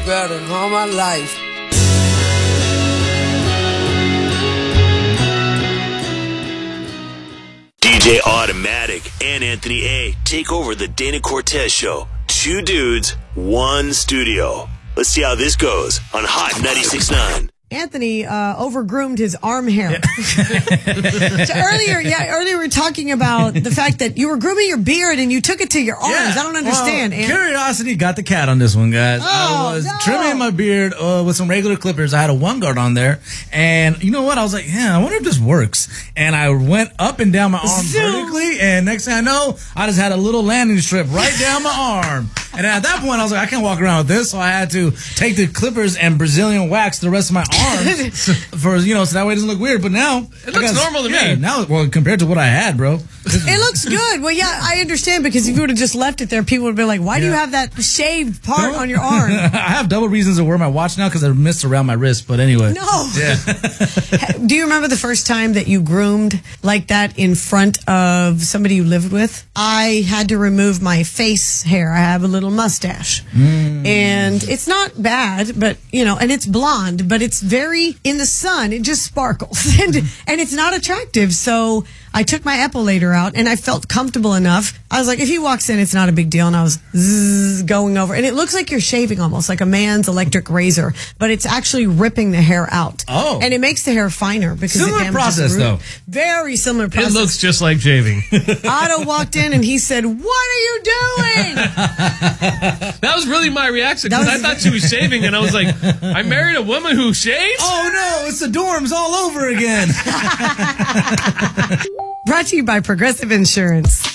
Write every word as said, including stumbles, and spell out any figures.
better all my life. D J Automatic and Anthony A take over the Dana Cortez Show. Two dudes, one studio. Let's see how this goes on Hot ninety-six point nine. Anthony uh, over-groomed his arm hair. Yeah. So earlier, yeah, earlier we were talking about the fact that you were grooming your beard and you took it to your arms. Yeah. I don't understand. Well, curiosity got the cat on this one, guys. Oh, I was no. trimming my beard uh, with some regular clippers. I had a one guard on there, and you know what? I was like, yeah, I wonder if this works. And I went up and down my arm Zoom. vertically, and next thing I know, I just had a little landing strip right down my arm. And at that point, I was like, I can't walk around with this, so I had to take the clippers and Brazilian wax the rest of my arms for, you know, so that way it doesn't look weird. But now it looks guess, normal to yeah, me. Now, well, compared to what I had, bro, it looks good. Well, yeah, I understand, because if you would have just left it there, people would be like, "Why yeah. do you have that shaved part Don't, on your arm?" I have double reasons to wear my watch now because I missed around my wrist. But anyway, no. Yeah. Do you remember the first time that you groomed like that in front of somebody you lived with? I had to remove my face hair. I have a little mustache. Mm. And it's not bad, but, you know, and it's blonde, but it's very, in the sun, it just sparkles. and, and it's not attractive. So I took my epilator out, and I felt comfortable enough. I was like, if he walks in, it's not a big deal. And I was zzz, going over. And it looks like you're shaving almost, like a man's electric razor. But it's actually ripping the hair out. Oh. And it makes the hair finer. because Similar it process, the though. Very similar process. It looks just like shaving. Otto walked in, and he said, "What are you doing?" That was really my reaction, because I thought she was shaving, and I was like, I married a woman who shaves? Oh, no, it's the dorms all over again. Brought to you by Progressive Insurance.